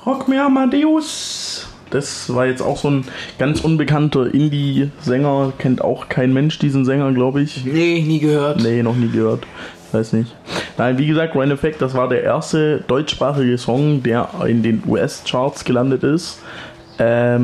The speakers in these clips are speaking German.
Rock me Amadeus. Das war jetzt auch so ein ganz unbekannter Indie-Sänger. Kennt auch kein Mensch diesen Sänger, glaube ich. Nee, nie gehört. Nee, noch nie gehört. Weiß nicht. Nein, wie gesagt, Rain Effect, das war der erste deutschsprachige Song, der in den US-Charts gelandet ist. Ja.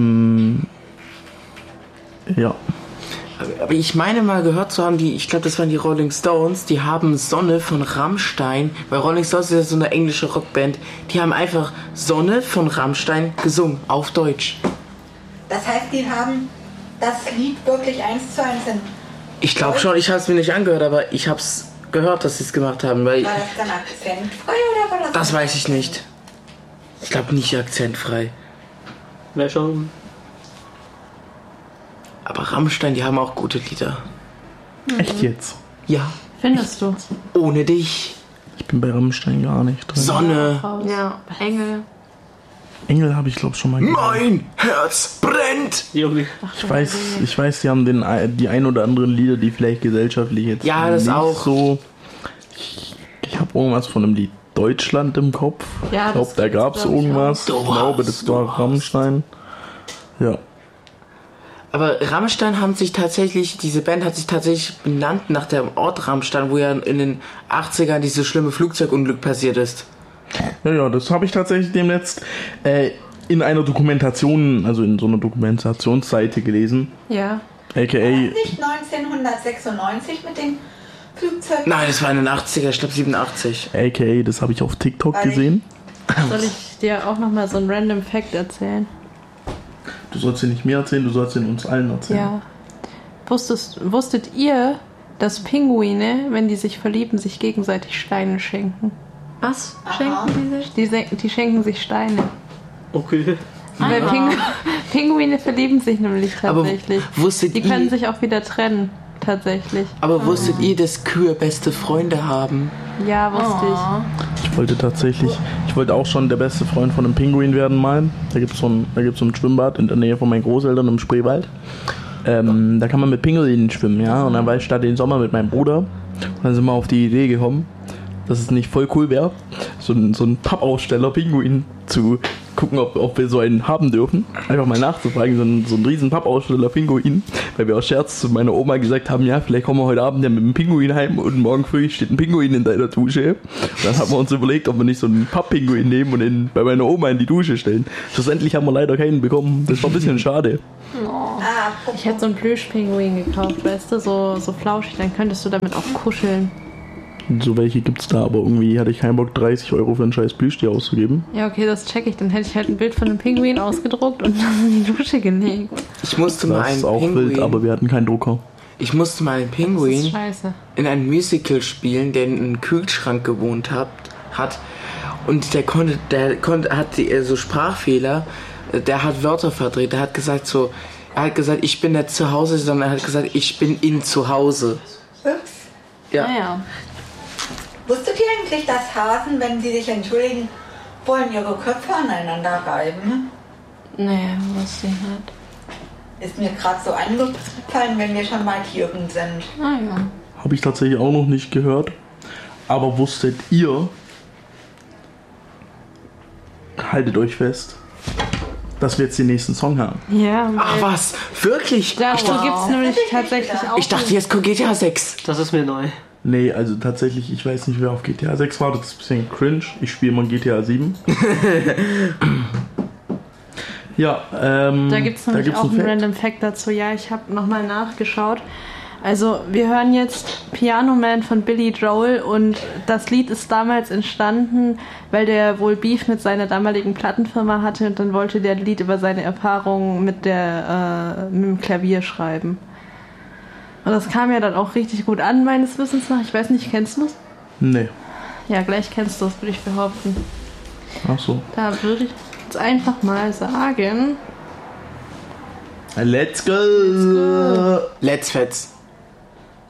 Aber ich meine mal gehört zu haben, ich glaube, das waren die Rolling Stones, die haben Sonne von Rammstein, weil Rolling Stones ist ja so eine englische Rockband, die haben einfach Sonne von Rammstein gesungen, auf Deutsch. Das heißt, die haben das Lied wirklich 1:1 in Ich glaube schon, ich habe es mir nicht angehört, aber ich habe es gehört, dass sie es gemacht haben. Weil war das dann akzentfrei oder war das... Das weiß ich nicht. Ich glaube nicht akzentfrei. Wäre schon. Aber Rammstein, die haben auch gute Lieder. Echt jetzt? Ja. Findest du? Ohne dich. Ich bin bei Rammstein gar nicht drin. Sonne. Ja, Engel. Engel habe ich glaube schon mal gehört. Mein Herz brennt. Junge. Ich weiß, die haben die ein oder anderen Lieder, die vielleicht gesellschaftlich jetzt Ja, das nicht auch. so... Ich habe irgendwas von einem Lied Deutschland im Kopf. Ja, Ich glaube, das da gibt's, gab es glaub ich, irgendwas. auch. Ich glaube, das war Rammstein. Ja. Aber Rammstein haben sich tatsächlich, diese Band hat sich tatsächlich benannt nach dem Ort Rammstein, wo ja in den 80ern dieses schlimme Flugzeugunglück passiert ist. Ja, das habe ich tatsächlich demnächst in einer Dokumentation, also in so einer Dokumentationsseite gelesen. Ja. AKA... Nicht 1996 mit den Flugzeugen? Nein, das war in den 80er, ich glaube 87. AKA, das habe ich auf TikTok Weil ich- gesehen. Soll ich dir auch nochmal so einen random Fact erzählen? Du sollst ihn nicht mir erzählen, du sollst ihn uns allen erzählen. Ja. Wusstet ihr, dass Pinguine, wenn die sich verlieben, sich gegenseitig Steine schenken? Was? Aha. Schenken die sich? Die schenken sich Steine. Okay. Weil Pinguine verlieben sich nämlich Aber tatsächlich. wusstet Die können ihr, sich auch wieder trennen. Tatsächlich. aber wusstet ihr, dass Kühe beste Freunde haben? Ja, wusste Ich wollte auch schon der beste Freund von einem Pinguin werden mal. Da gibt's so ein Schwimmbad in der Nähe von meinen Großeltern im Spreewald. Da kann man mit Pinguinen schwimmen, ja. Und dann war ich da den Sommer mit meinem Bruder. Und dann sind wir auf die Idee gekommen, dass es nicht voll cool wäre, so einen Pappaussteller Pinguin zu gucken, ob wir so einen haben dürfen. Einfach mal nachzufragen, so einen riesen Pappaussteller Pinguin, weil wir aus Scherz zu meiner Oma gesagt haben, ja, vielleicht kommen wir heute Abend ja mit dem Pinguin heim und morgen früh steht ein Pinguin in deiner Dusche. Und dann haben wir uns überlegt, ob wir nicht so einen Papppinguin nehmen und ihn bei meiner Oma in die Dusche stellen. Schlussendlich haben wir leider keinen bekommen. Das war ein bisschen schade. ich. hätte so einen Plüschpinguin gekauft, weißt du, so flauschig, dann könntest du damit auch kuscheln. So welche gibt's da, aber irgendwie hatte ich keinen Bock, 30 € für ein scheiß Plüschtier auszugeben. Ja, okay, das check ich. Dann hätte ich halt ein Bild von einem Pinguin ausgedruckt und dann in die Dusche gelegt. Ich musste mal Das einen ist auch Pinguin, wild, aber wir hatten keinen Drucker. ich musste mal einen Das ist Pinguin scheiße. in einem Musical spielen, der in einem Kühlschrank gewohnt hat und der hatte so Sprachfehler, der hat Wörter verdreht, er hat gesagt, ich bin nicht zu Hause, sondern er hat gesagt, ich bin in zu Hause. Ups. Ja. Naja. Wusstet ihr eigentlich, dass Hasen, wenn sie sich entschuldigen wollen, ihre Köpfe aneinander reiben? Nee, wusste ich nicht. Ist mir gerade so eingefallen, wenn wir schon bei Tieren sind. Ah ja. Habe ich tatsächlich auch noch nicht gehört. Aber wusstet ihr, haltet euch fest, dass wir jetzt den nächsten Song haben? Ja, Ach was, wirklich? darum gibt's nämlich tatsächlich auch. Ich dachte, jetzt kommt GTA 6. Das ist mir neu. Nee, also tatsächlich, ich weiß nicht, wer auf GTA 6 wartet. Das ist ein bisschen cringe. Ich spiele mal GTA 7. Ja, Da gibt's nämlich auch einen Fact. Random Fact dazu. Ja, ich habe nochmal nachgeschaut. Also, wir hören jetzt Piano Man von Billy Joel und das Lied ist damals entstanden, weil der wohl Beef mit seiner damaligen Plattenfirma hatte und dann wollte der Lied über seine Erfahrungen mit dem Klavier schreiben. Und das kam ja dann auch richtig gut an, meines Wissens nach. Ich weiß nicht, kennst du es? Nee. Ja, gleich kennst du es, würde ich behaupten. Ach so. Da würde ich jetzt einfach mal sagen. Let's go! Let's Fetz.